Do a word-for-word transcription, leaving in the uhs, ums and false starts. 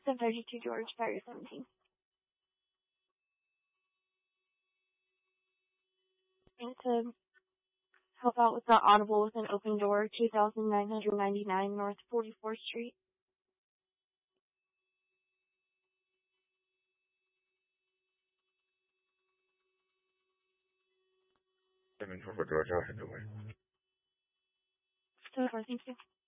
seven thirty-two George, Fire seventeen. And to help out with the Audible with an open door, two thousand nine hundred ninety-nine North forty-fourth Street. seven four four George, I'll head away. So far, thank you.